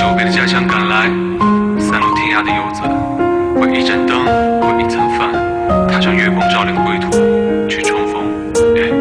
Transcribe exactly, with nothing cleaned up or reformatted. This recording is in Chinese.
久别的家乡赶来，散落天涯的游子，为一盏灯，为一餐饭，踏上月光照亮归途。